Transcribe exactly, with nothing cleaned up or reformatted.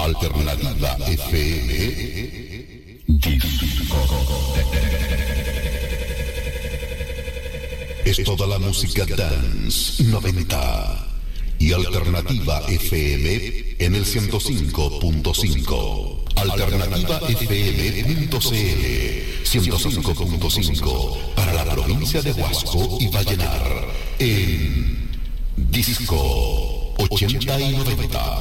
Alternativa F M. Disco. Es toda la música dance noventa. Y Alternativa F M en el ciento cinco punto cinco. Alternativa F M punto C L ciento cinco punto cinco para la provincia de Huasco y Vallenar en Disco ochenta y noventa.